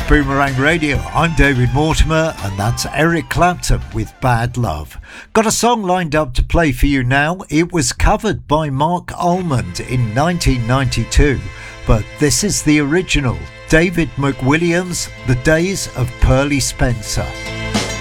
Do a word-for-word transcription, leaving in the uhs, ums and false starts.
Boomerang Radio. I'm David Mortimer, and that's Eric Clapton with Bad Love. Got a song lined up to play for you now. It was covered by Mark Almond in nineteen ninety-two, but this is the original. David McWilliams, The Days of Pearly Spencer.